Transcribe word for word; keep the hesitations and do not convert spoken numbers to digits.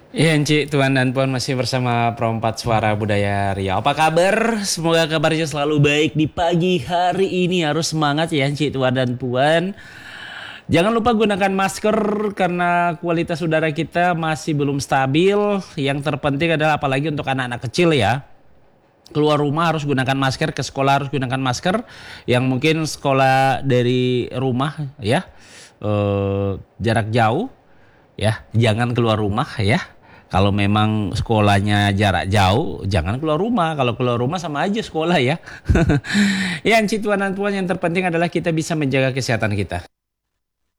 Iya, Ci, Tuan dan Puan masih bersama Perompat Suara Budaya Riau. Apa kabar? Semoga kabarnya selalu baik di pagi hari ini. Harus semangat ya, Ci, Tuan dan Puan. Jangan lupa gunakan masker karena kualitas udara kita masih belum stabil. Yang terpenting adalah apalagi untuk anak-anak kecil ya. Keluar rumah harus gunakan masker, ke sekolah harus gunakan masker. Yang mungkin sekolah dari rumah ya, eh, jarak jauh ya, jangan keluar rumah ya. Kalau memang sekolahnya jarak jauh, jangan keluar rumah. Kalau keluar rumah sama aja sekolah ya. Ya, Cituan dan Puan, yang terpenting adalah kita bisa menjaga kesehatan kita.